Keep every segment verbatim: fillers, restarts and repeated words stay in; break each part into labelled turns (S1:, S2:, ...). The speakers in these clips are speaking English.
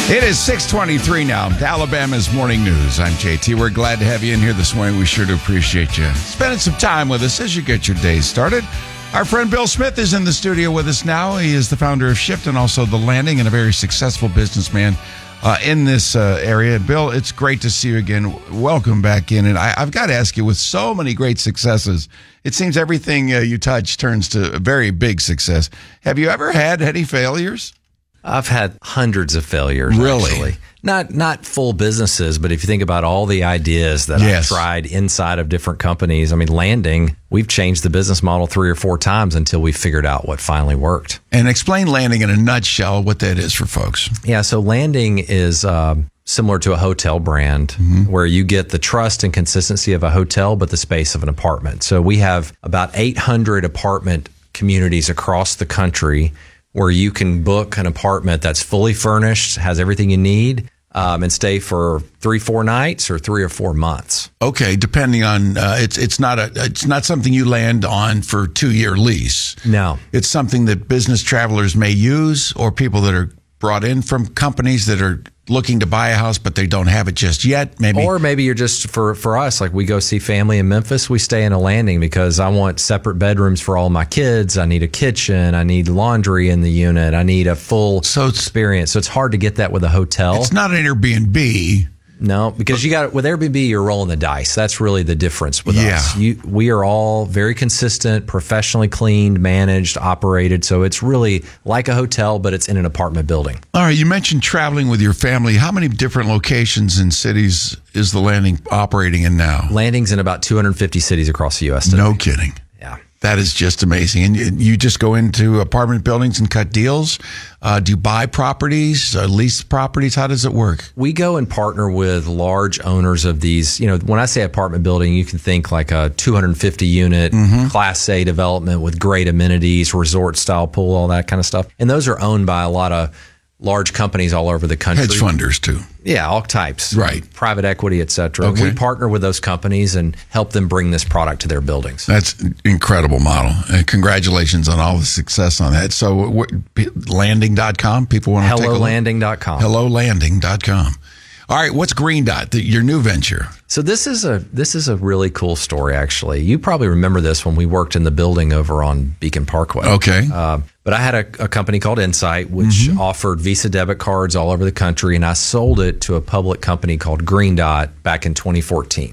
S1: It is six twenty-three now, Alabama's Morning News. I'm J T. We're glad to have you in here this morning. We sure do appreciate you spending some time with us as you get your day started. Our friend Bill Smith is in the studio with us now. He is the founder of Shift and also The Landing and a very successful businessman uh, in this uh, area. Bill, it's great to see you again. Welcome back in. And I, I've got to ask you, with so many great successes, it seems everything uh, you touch turns to a very big success. Have you ever had any failures?
S2: I've had hundreds of failures,
S1: really?
S2: Actually. Not not full businesses, but if you think about all the ideas that
S1: yes.
S2: I've tried inside of different companies, I mean, Landing, we've changed the business model three or four times until we figured out what finally worked.
S1: And explain Landing in a nutshell, what that is for folks.
S2: Yeah, so Landing is uh, similar to a hotel brand mm-hmm. where you get the trust and consistency of a hotel, but the space of an apartment. So we have about eight hundred apartment communities across the country where you can book an apartment that's fully furnished, has everything you need, um, and stay for three, four nights or three or four months.
S1: Okay, depending on uh, it's it's not a it's not something you land on for two year lease.
S2: No,
S1: it's something that business travelers may use, or people that are brought in from companies that are looking to buy a house, but they don't have it just yet. Maybe,
S2: or maybe you're just for for us, like we go see family in Memphis. We stay in a Landing because I want separate bedrooms for all my kids. I need a kitchen. I need laundry in the unit. I need a full
S1: so
S2: experience. So it's hard to get that with a hotel.
S1: It's not an Airbnb.
S2: No, because you got with Airbnb, you're rolling the dice. That's really the difference with
S1: yeah.
S2: us. You, we are all very consistent, professionally cleaned, managed, operated. So it's really like a hotel, but it's in an apartment building.
S1: All right. You mentioned traveling with your family. How many different locations and cities is the Landing operating in now?
S2: Landing's in about two hundred fifty cities across the U S today.
S1: No kidding.
S2: Yeah.
S1: That is just amazing. And you, you just go into apartment buildings and cut deals? Uh, do you buy properties, uh, lease properties? How does it work?
S2: We go and partner with large owners of these. You know, when I say apartment building, you can think like a two hundred fifty unit mm-hmm. Class A development with great amenities, resort style pool, all that kind of stuff. And those are owned by a lot of large companies all over the country.
S1: Hedge funders too.
S2: Yeah, all types.
S1: Right.
S2: Private equity, et cetera.
S1: Okay.
S2: We partner with those companies and help them bring this product to their buildings.
S1: That's an incredible model. And congratulations on all the success on that. So what, landing dot com, people want to take a look?
S2: hello landing dot com.
S1: hello landing dot com. All right, what's Green Dot, the, your new venture?
S2: So this is a this is a really cool story, actually. You probably remember this when we worked in the building over on Beacon Parkway.
S1: Okay.
S2: Uh, but I had a, a company called Insight, which mm-hmm. offered Visa debit cards all over the country, and I sold it to a public company called Green Dot back in twenty fourteen.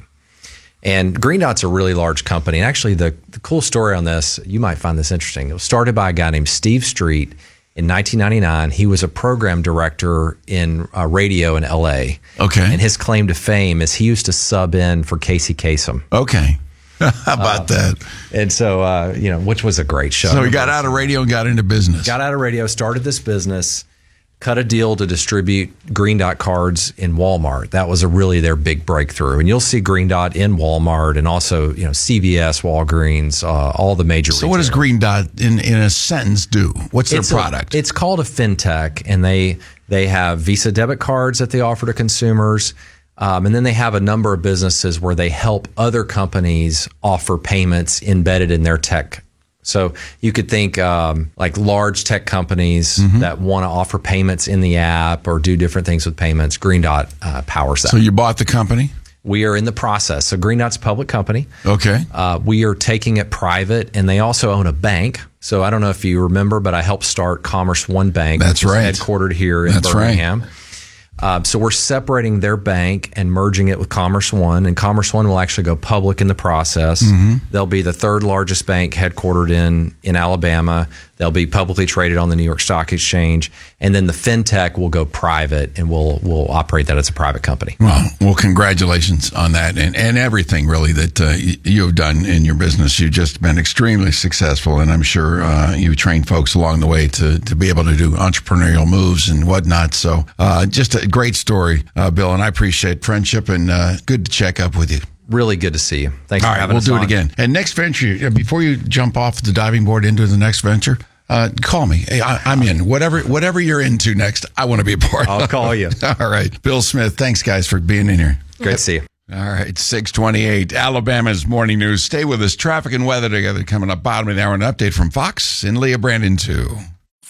S2: And Green Dot's a really large company. And actually, the, the cool story on this, you might find this interesting. It was started by a guy named Steve Street in nineteen ninety-nine. He was a program director in uh, radio in L A.
S1: Okay.
S2: And his claim to fame is he used to sub in for Casey Kasem.
S1: Okay. How about uh, that?
S2: And so, uh, you know, which was a great show.
S1: So he got out of radio and got into business.
S2: Got out of radio, started this business, cut a deal to distribute Green Dot cards in Walmart. That was a really their big breakthrough. And you'll see Green Dot in Walmart and also, you know, C V S, Walgreens, uh, all the major
S1: So
S2: retailers.
S1: what does Green Dot, in, in a sentence, do? What's their
S2: it's
S1: product?
S2: A, it's called a fintech, and they they have Visa debit cards that they offer to consumers. Um, and then they have a number of businesses where they help other companies offer payments embedded in their tech. So you could think um, like large tech companies mm-hmm. that want to offer payments in the app or do different things with payments. Green Dot uh, powers that.
S1: So you bought the company?
S2: We are in the process. So Green Dot's a public company.
S1: Okay.
S2: Uh, we are taking it private, and they also own a bank. So I don't know if you remember, but I helped start Commerce One Bank.
S1: That's
S2: which
S1: right.
S2: is headquartered here in
S1: That's
S2: Birmingham.
S1: Right.
S2: Uh, so we're separating their bank and merging it with Commerce One, and Commerce One will actually go public in the process. Mm-hmm. They'll be the third largest bank headquartered in, in Alabama. They'll be publicly traded on the New York Stock Exchange, and then the fintech will go private, and we'll we'll operate that as a private company.
S1: Well, well, congratulations on that, and, and everything really that uh, you have done in your business. You've just been extremely successful, and I'm sure uh, you trained folks along the way to to be able to do entrepreneurial moves and whatnot. So, uh, just a great story, uh, Bill, and I appreciate friendship, and uh, good to check up with you.
S2: Really good to see you. Thanks
S1: All
S2: for
S1: right,
S2: having
S1: we'll
S2: us
S1: do
S2: on.
S1: it again. And next venture, before you jump off the diving board into the next venture, uh, call me. Hey, I, I'm in. Whatever whatever you're into next, I want to be a part of.
S2: I'll call you.
S1: All right. Bill Smith, thanks, guys, for being in here.
S2: Great to see you.
S1: All right, six twenty-eight, Alabama's Morning News. Stay with us. Traffic and weather together coming up bottom of the hour. An update from Fox and Leah Brandon, too.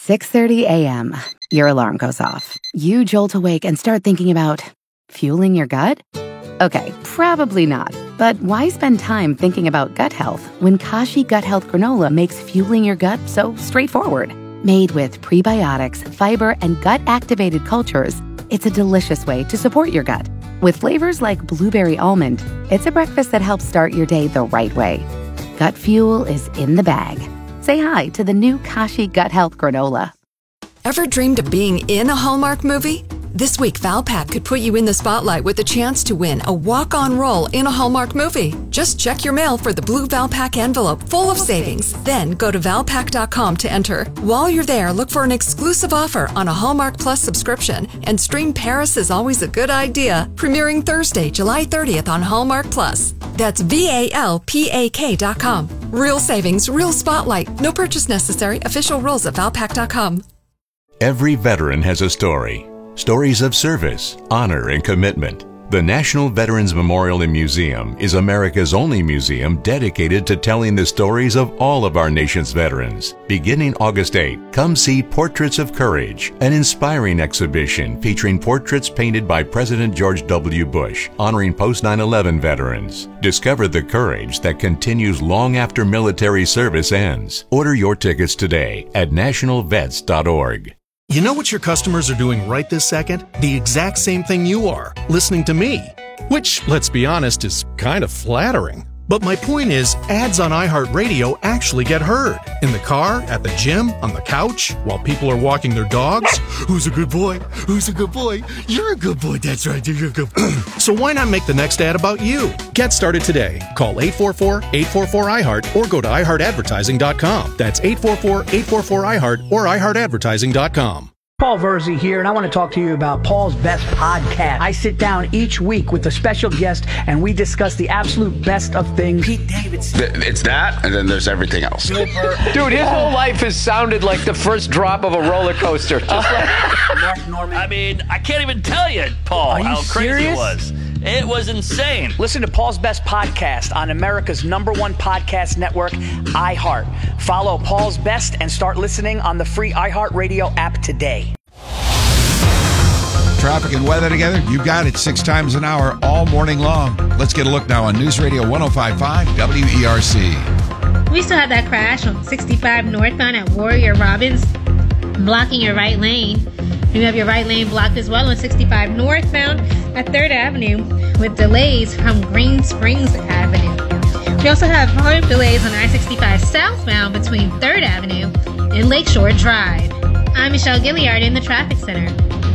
S3: six thirty a.m., your alarm goes off. You jolt awake and start thinking about fueling your gut? Okay, probably not. But why spend time thinking about gut health when Kashi Gut Health Granola makes fueling your gut so straightforward? Made with prebiotics, fiber, and gut-activated cultures, it's a delicious way to support your gut. With flavors like blueberry almond, it's a breakfast that helps start your day the right way. Gut fuel is in the bag. Say hi to the new Kashi Gut Health Granola.
S4: Ever dreamed of being in a Hallmark movie? This week, Valpak could put you in the spotlight with a chance to win a walk-on role in a Hallmark movie. Just check your mail for the blue Valpak envelope full of savings. Then go to valpak dot com to enter. While you're there, look for an exclusive offer on a Hallmark Plus subscription and stream Paris is Always a Good Idea, premiering Thursday, July thirtieth on Hallmark Plus. That's V A L P A K dot com. Real savings, real spotlight. No purchase necessary. Official rules at valpak dot com.
S5: Every veteran has a story. Stories of service, honor, and commitment. The National Veterans Memorial and Museum is America's only museum dedicated to telling the stories of all of our nation's veterans. Beginning August eighth, come see Portraits of Courage, an inspiring exhibition featuring portraits painted by President George W. Bush, honoring post nine eleven veterans. Discover the courage that continues long after military service ends. Order your tickets today at national vets dot org.
S6: You know what your customers are doing right this second? The exact same thing you are, listening to me. Which, let's be honest, is kind of flattering. But my point is, ads on iHeartRadio actually get heard. In the car, at the gym, on the couch, while people are walking their dogs. Who's a good boy? Who's a good boy? You're a good boy, that's right, you're a good boy. So why not make the next ad about you? Get started today. Call eight four four, eight four four, I heart or go to i heart advertising dot com. That's eight four four, eight four four, I heart or i heart advertising dot com.
S7: Paul Verzi here, and I want to talk to you about Paul's Best Podcast. I sit down each week with a special guest, and we discuss the absolute best of things. Pete Davidson.
S8: It's that, and then there's everything else.
S9: Dude, his whole life has sounded like the first drop of a roller coaster. Just like
S7: Mark Norman.
S10: I mean, I can't even tell you, Paul,
S7: Are you
S10: how crazy
S7: serious?
S10: it was. It was insane.
S7: Listen to Paul's Best Podcast on America's number one podcast network, iHeart. Follow Paul's Best and start listening on the free iHeartRadio app today.
S1: Traffic and weather together, you got it six times an hour all morning long. Let's get a look now on News Radio one oh five point five W E R C.
S11: We still have that crash on sixty-five northbound at Warrior Robins, blocking your right lane. You have your right lane blocked as well on sixty-five northbound at third Avenue with delays from Green Springs Avenue. We also have hard delays on I sixty-five southbound between third Avenue and Lakeshore Drive. I'm Michelle Gilliard in the Traffic Center.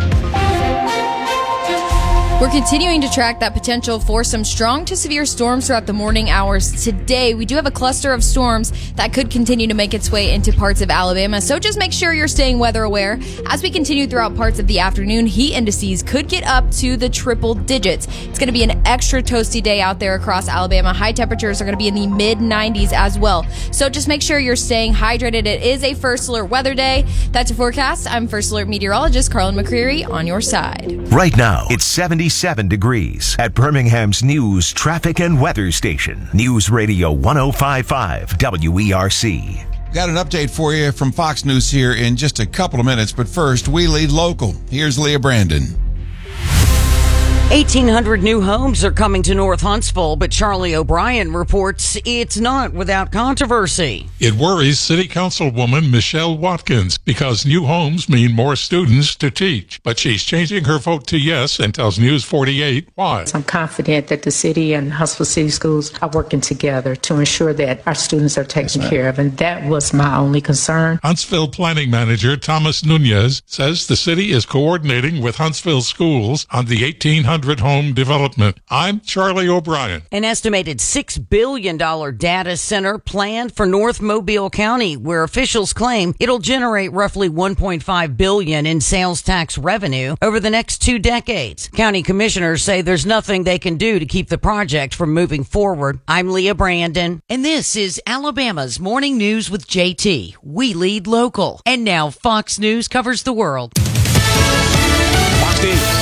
S12: We're continuing to track that potential for some strong to severe storms throughout the morning hours. Today, we do have a cluster of storms that could continue to make its way into parts of Alabama, so just make sure you're staying weather aware. As we continue throughout parts of the afternoon, heat indices could get up to the triple digits. It's going to be an extra toasty day out there across Alabama. High temperatures are going to be in the mid nineties as well, so just make sure you're staying hydrated. It is a First Alert weather day. That's your forecast. I'm First Alert meteorologist Carlin McCreary on your side.
S13: Right now, it's seventy-seven degrees at Birmingham's News, Traffic, and Weather Station. News Radio one oh five point five W E R C.
S1: Got an update for you from Fox News here in just a couple of minutes, but first, we lead local. Here's Leah Brandon.
S14: eighteen hundred new homes are coming to North Huntsville, but Charlie O'Brien reports it's not without controversy.
S15: It worries City Councilwoman Michelle Watkins because new homes mean more students to teach. But she's changing her vote to yes and tells News forty-eight why.
S16: I'm confident that the city and Huntsville City Schools are working together to ensure that our students are taken care of, and that was my only concern.
S15: Huntsville Planning Manager Thomas Nunez says the city is coordinating with Huntsville schools on the eighteen hundred home development. I'm Charlie O'Brien.
S14: An estimated six billion dollars data center planned for North Mobile County, where officials claim it'll generate roughly one point five billion dollars in sales tax revenue over the next two decades. County commissioners say there's nothing they can do to keep the project from moving forward. I'm Leah Brandon, and this is Alabama's Morning News with J T. We lead local. And now Fox News covers the world.
S17: Fox News. This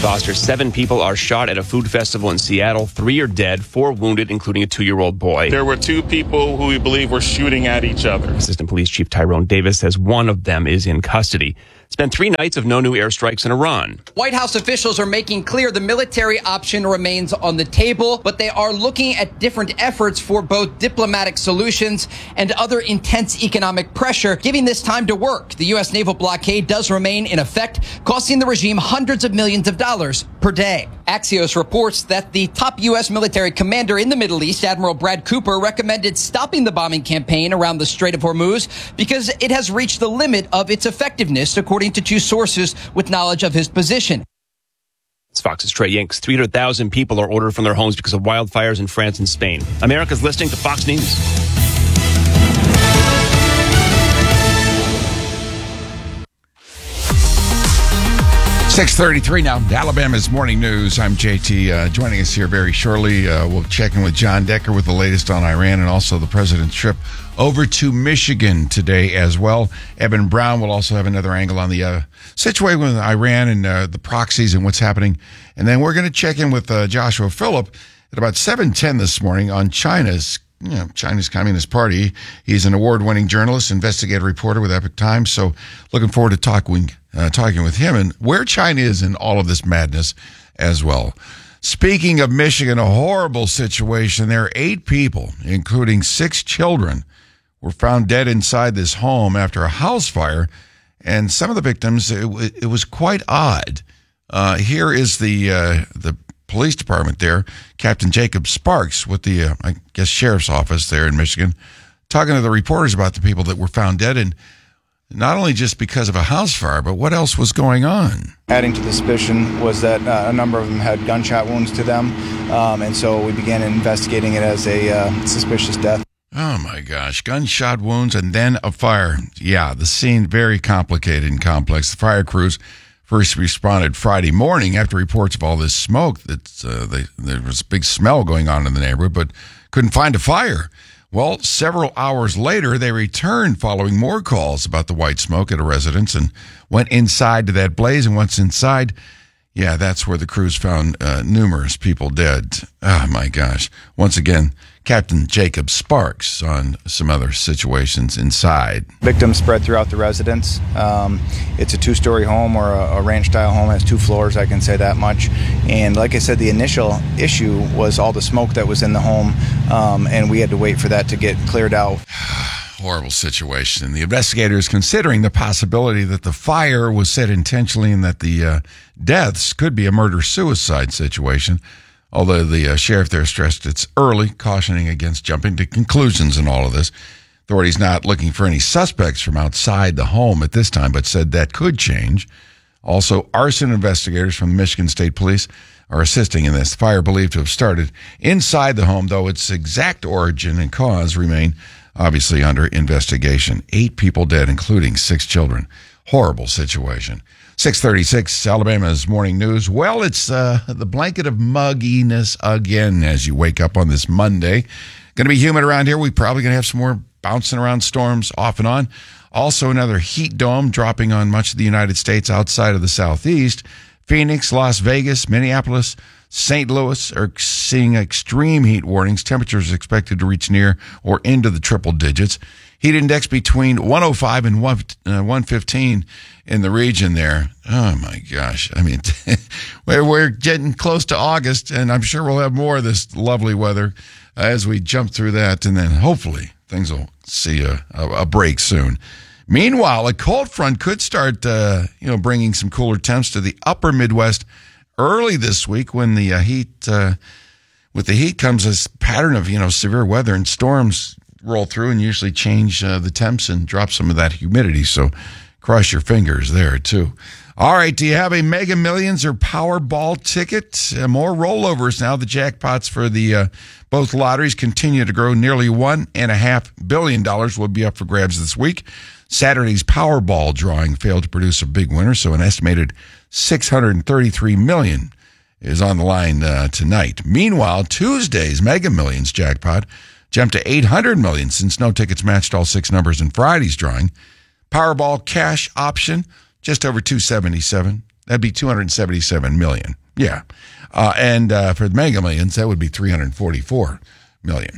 S17: Foster, seven people are shot at a food festival in Seattle. Three are dead, four wounded, including a two-year-old boy.
S18: There were two people who we believe were shooting at each other.
S17: Assistant Police Chief Tyrone Davis says one of them is in custody. It's been three nights of no new airstrikes in Iran.
S19: White House officials are making clear the military option remains on the table, but they are looking at different efforts for both diplomatic solutions and other intense economic pressure, giving this time to work. The U S naval blockade does remain in effect, costing the regime hundreds of millions of dollars per day. Axios reports that the top U S military commander in the Middle East, Admiral Brad Cooper, recommended stopping the bombing campaign around the Strait of Hormuz because it has reached the limit of its effectiveness, according to two sources with knowledge of his position.
S17: It's Fox's Trey Yanks. three hundred thousand people are ordered from their homes because of wildfires in France and Spain. America's listening to Fox News.
S1: six thirty-three now, Alabama's Morning News. I'm J T. Uh, joining us here very shortly, uh, we'll check in with John Decker with the latest on Iran and also the president's trip over to Michigan today as well. Eben Brown will also have another angle on the uh, situation with Iran and uh, the proxies and what's happening. And then we're going to check in with uh, Joshua Phillip at about seven ten this morning on China's you know, China's Communist Party. He's an award-winning journalist, investigative reporter with Epoch Times. So looking forward to talking, uh, talking with him and where China is in all of this madness as well. Speaking of Michigan, a horrible situation. There are eight people, including six children, were found dead inside this home after a house fire. And some of the victims, it, it was quite odd. Uh, here is the uh, the police department there, Captain Jacob Sparks with the, uh, I guess, sheriff's office there in Michigan, talking to the reporters about the people that were found dead, and not only just because of a house fire, but what else was going on.
S20: Adding to the suspicion was that uh, a number of them had gunshot wounds to them, um, and so we began investigating it as a uh, suspicious death.
S1: Oh, my gosh. Gunshot wounds and then a fire. Yeah, the scene very complicated and complex. The fire crews first responded Friday morning after reports of all this smoke. That uh, they, there was a big smell going on in the neighborhood, but couldn't find a fire. Well, several hours later, they returned following more calls about the white smoke at a residence and went inside to that blaze. And once inside, yeah, that's where the crews found uh, numerous people dead. Oh, my gosh. Once again, Captain Jacob Sparks on some other situations inside.
S20: Victims spread throughout the residence. Um, it's a two-story home or a, a ranch-style home. It has two floors, I can say that much. And like I said, the initial issue was all the smoke that was in the home, um, and we had to wait for that to get cleared out.
S1: Horrible situation. The investigators considering the possibility that the fire was set intentionally and that the uh, deaths could be a murder-suicide situation. Although the uh, sheriff there stressed it's early, cautioning against jumping to conclusions in all of this. Authorities not looking for any suspects from outside the home at this time, but said that could change. Also, arson investigators from the Michigan State Police are assisting in this. The fire believed to have started inside the home, though its exact origin and cause remain obviously under investigation. Eight people dead, including six children. Horrible situation. six thirty-six, Alabama's Morning News. Well, it's uh, the blanket of mugginess again as you wake up on this Monday. Going to be humid around here. We're probably going to have some more bouncing around storms off and on. Also, another heat dome dropping on much of the United States outside of the southeast. Phoenix, Las Vegas, Minneapolis, Saint Louis are seeing extreme heat warnings. Temperatures expected to reach near or into the triple digits. Heat index between one oh five and one fifteen in the region there. Oh, my gosh. I mean, we're getting close to August, and I'm sure we'll have more of this lovely weather as we jump through that, and then hopefully things will see a, a, a break soon. Meanwhile, a cold front could start uh, you know, bringing some cooler temps to the upper Midwest early this week when the uh, heat, uh, with the heat comes a pattern of, you know, severe weather and storms roll through and usually change uh, the temps and drop some of that humidity. So cross your fingers there, too. All right, do you have a Mega Millions or Powerball ticket? Uh, more rollovers now. The jackpots for the uh, both lotteries continue to grow. Nearly one and a half billion dollars will be up for grabs this week. Saturday's Powerball drawing failed to produce a big winner, so an estimated six hundred thirty-three million dollars is on the line uh, tonight. Meanwhile, Tuesday's Mega Millions jackpot jumped to eight hundred million dollars since no tickets matched all six numbers in Friday's drawing. Powerball cash option just over two seventy-seven. That'd be two hundred seventy-seven million. Yeah. Uh, and uh, for the Mega Millions, that would be three hundred forty-four million.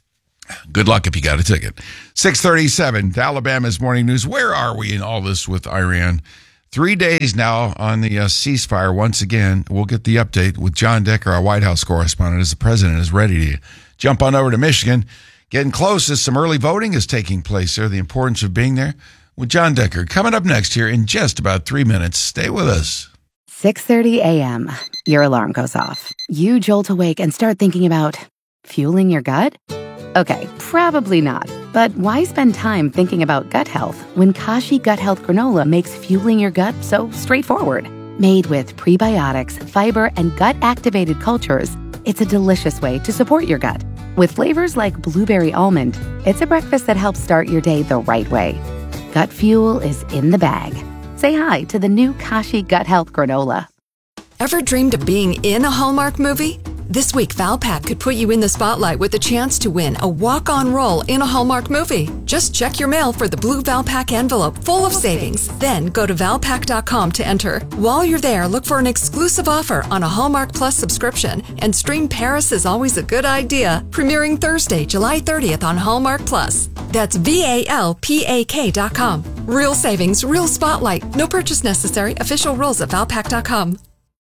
S1: Good luck if you got a ticket. six thirty-seven, Alabama's Morning News. Where are we in all this with Iran? Three days now on the uh, ceasefire. Once again, we'll get the update with John Decker, our White House correspondent, as the president is ready to jump on over to Michigan. Getting close as some early voting is taking place there. The importance of being there with John Decker. Coming up next here in just about three minutes. Stay with us.
S3: six thirty a.m. Your alarm goes off. You jolt awake and start thinking about fueling your gut? Okay, probably not. But why spend time thinking about gut health when Kashi Gut Health Granola makes fueling your gut so straightforward? Made with prebiotics, fiber, and gut-activated cultures, it's a delicious way to support your gut. With flavors like blueberry almond, it's a breakfast that helps start your day the right way. Gut fuel is in the bag. Say hi to the new Kashi Gut Health Granola.
S4: Ever dreamed of being in a Hallmark movie? This week, Valpak could put you in the spotlight with a chance to win a walk-on role in a Hallmark movie. Just check your mail for the blue Valpak envelope full of savings. Then go to valpak dot com to enter. While you're there, look for an exclusive offer on a Hallmark Plus subscription and stream Paris is Always a Good Idea, premiering Thursday, July thirtieth on Hallmark Plus. That's V A L P A K dot com. Real savings, real spotlight. No purchase necessary. Official rules at valpak dot com.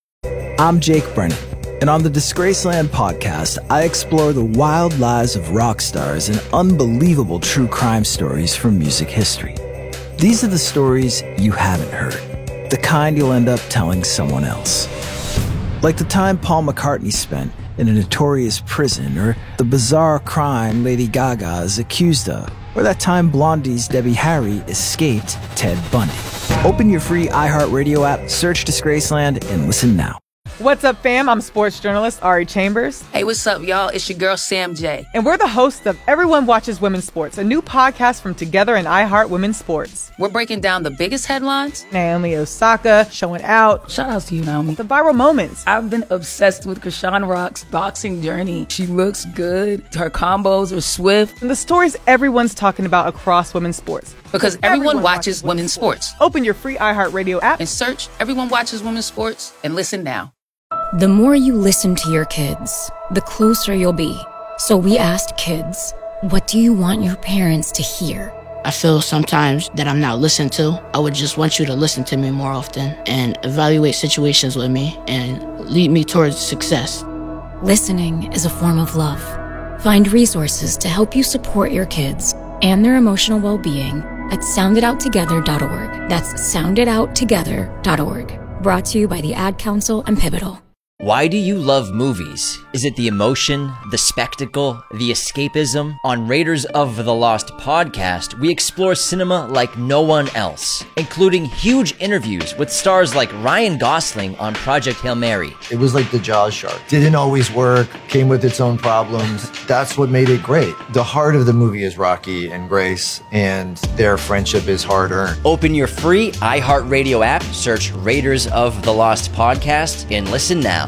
S21: I'm Jake Brennan. And on the Disgraceland podcast, I explore the wild lives of rock stars and unbelievable true crime stories from music history. These are the stories you haven't heard, the kind you'll end up telling someone else. Like the time Paul McCartney spent in a notorious prison, or the bizarre crime Lady Gaga is accused of, or that time Blondie's Debbie Harry escaped Ted Bundy. Open your free iHeartRadio app, search Disgraceland, and listen now.
S22: What's up, fam? I'm sports journalist Ari Chambers.
S23: Hey, what's up, y'all? It's your girl, Sam J.
S22: And we're the hosts of Everyone Watches Women's Sports, a new podcast from Together and iHeart Women's Sports.
S23: We're breaking down the biggest headlines.
S22: Naomi Osaka showing out.
S23: Shout out to you, Naomi.
S22: The viral moments.
S23: I've been obsessed with Krishan Rock's boxing journey. She looks good. Her combos are swift.
S22: And the stories everyone's talking about across women's sports.
S23: Because everyone, everyone watches, watches women's sports. sports.
S22: Open your free iHeartRadio app
S23: and search Everyone Watches Women's Sports and listen now.
S24: The more you listen to your kids, the closer you'll be. So we asked kids, what do you want your parents to hear?
S25: I feel sometimes that I'm not listened to. I would just want you to listen to me more often and evaluate situations with me and lead me towards success.
S24: Listening is a form of love. Find resources to help you support your kids and their emotional well-being at sound it out together dot org. That's sound it out together dot org. Brought to you by the Ad Council and Pivotal.
S26: Why do you love movies? Is it the emotion, the spectacle, the escapism? On Raiders of the Lost podcast, we explore cinema like no one else, including huge interviews with stars like Ryan Gosling on Project Hail Mary.
S27: It was like the Jaws shark. Didn't always work, came with its own problems. That's what made it great. The heart of the movie is Rocky and Grace, and their friendship is hard-earned.
S26: Open your free iHeartRadio app, search Raiders of the Lost podcast, and listen now.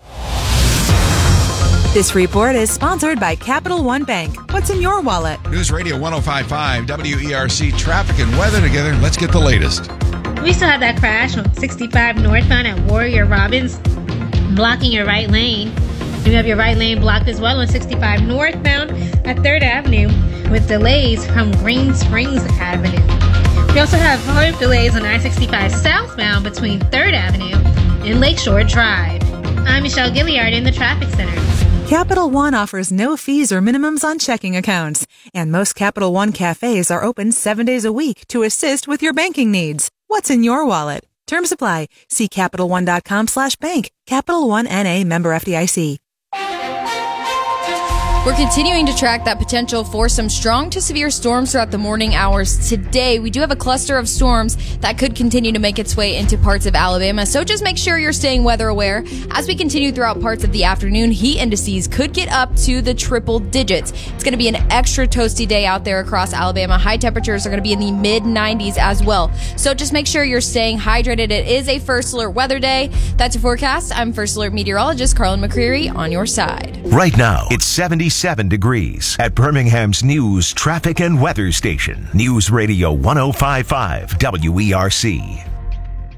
S28: This report is sponsored by Capital One Bank. What's in your wallet?
S1: News Radio one oh five point five, W E R C, traffic and weather together. Let's get the latest.
S11: We still have that crash on sixty-five northbound at Warrior Robins, blocking your right lane. You have your right lane blocked as well on sixty-five northbound at third Avenue with delays from Green Springs Avenue. We also have five delays on I sixty-five southbound between third Avenue and Lakeshore Drive. I'm Michelle Gilliard in the Traffic Center.
S28: Capital One offers no fees or minimums on checking accounts, and most Capital One cafes are open seven days a week to assist with your banking needs. What's in your wallet? Terms apply. See Capital One dot com slash bank. Capital One N A, member F D I C.
S12: We're continuing to track that potential for some strong to severe storms throughout the morning hours today. We do have a cluster of storms that could continue to make its way into parts of Alabama, so just make sure you're staying weather aware. As we continue throughout parts of the afternoon, heat indices could get up to the triple digits. It's going to be an extra toasty day out there across Alabama. High temperatures are going to be in the mid nineties as well. So just make sure you're staying hydrated. It is a First Alert weather day. That's your forecast. I'm First Alert meteorologist Carlin McCreary on your side.
S13: Right now, it's seventy-seven degrees at Birmingham's news, traffic, and weather station. News Radio one oh five point five W E R C.